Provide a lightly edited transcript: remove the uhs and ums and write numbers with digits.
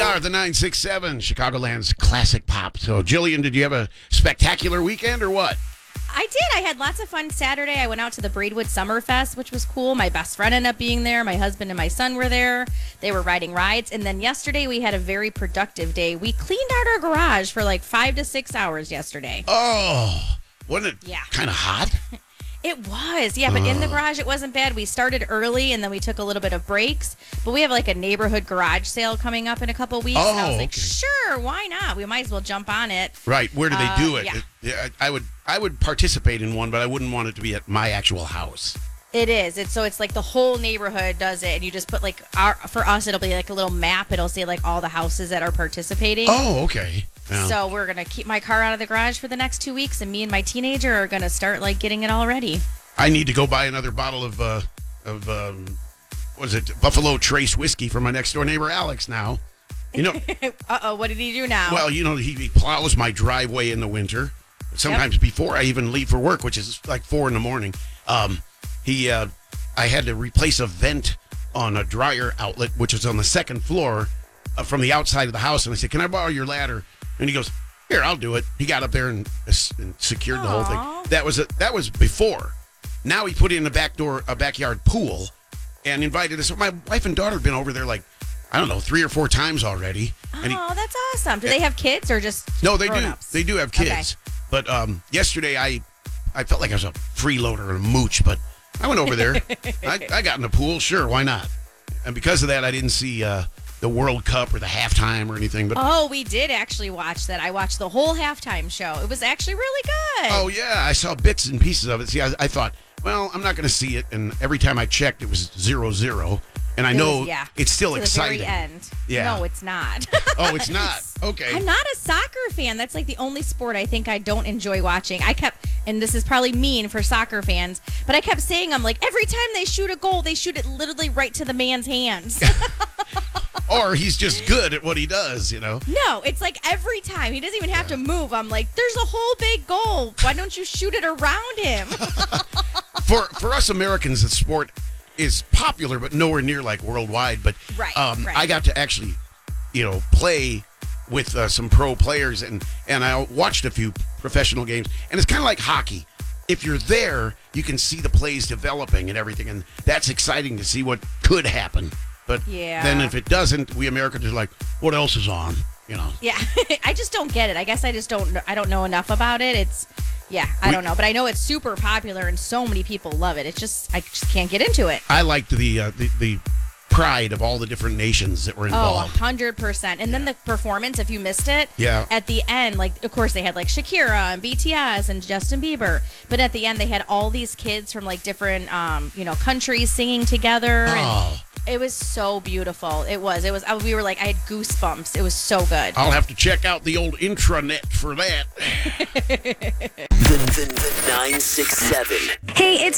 are the 967, Chicagoland's classic pop. So, Jillian, did you have a spectacular weekend or what? I did. I had lots of fun Saturday. I went out to the Braidwood Summerfest, which was cool. My best friend ended up being there. My husband and my son were there. They were riding rides. And then yesterday we had a very productive day. We cleaned out our garage for like 5 to 6 hours yesterday. Oh, wasn't it kind of hot? It was, yeah, but in the garage it wasn't bad. We started early and then we took a little bit of breaks. But we have like a neighborhood garage sale coming up in a couple weeks. Oh, and I was like, okay. Sure, why not? We might as well jump on it. Right. Where do they do it? Yeah. I would participate in one, but I wouldn't want it to be at my actual house. It is. It's like the whole neighborhood does it, and you just put like for us it'll be like a little map. It'll say like all the houses that are participating. Oh, okay. Yeah. So we're gonna keep my car out of the garage for the next 2 weeks, and me and my teenager are gonna start like getting it all ready. I need to go buy another bottle of what is it, Buffalo Trace whiskey from my next door neighbor Alex now. You know. What did he do now? Well, you know, he plows my driveway in the winter. Sometimes before I even leave for work, which is like 4 a.m. I had to replace a vent on a dryer outlet, which is on the second floor from the outside of the house. And I said, "Can I borrow your ladder?" And he goes, "Here, I'll do it." He got up there and secured the whole thing. That was before. Now he put in a backyard pool, and invited us. My wife and daughter have been over there like, I don't know, 3 or 4 times already. That's awesome. Do they have kids or just No, they grown-ups? do. They do have kids. Okay. But yesterday I felt like I was a freeloader and a mooch, but I went over there. I got in the pool. Sure, why not? And because of that, I didn't see the World Cup or the halftime or anything. But we did actually watch that. I watched the whole halftime show. It was actually really good. Oh, yeah. I saw bits and pieces of it. See, I thought, well, I'm not going to see it. And every time I checked, it was 0-0. And I know it's still exciting. To the very end. Yeah. No, it's not. Oh, it's not? Okay. I'm not a soccer fan. That's like the only sport I think I don't enjoy watching. And this is probably mean for soccer fans, but I kept saying, I'm like, every time they shoot a goal, they shoot it literally right to the man's hands. Or he's just good at what he does, you know? No, it's like every time. He doesn't even have to move. I'm like, there's a whole big goal. Why don't you shoot it around him? For us Americans, the sport is popular, but nowhere near like worldwide. But right. I got to actually, play with some pro players, and I watched a few professional games, and it's kind of like hockey. If you're there, you can see the plays developing and everything, and that's exciting to see what could happen. But then if it doesn't, we Americans are like, what else is on? Yeah, I just don't get it. I guess I don't know enough about it. I don't know, but I know it's super popular and so many people love it. I just can't get into it. I liked the pride of all the different nations that were involved. 100%. And then the performance, if you missed it, at the end, like, of course, they had like Shakira and BTS and Justin Bieber. But at the end, they had all these kids from like different, countries singing together. And it was so beautiful. It was. We were like, I had goosebumps. It was so good. I'll have to check out the old intranet for that. The 967. Hey, it's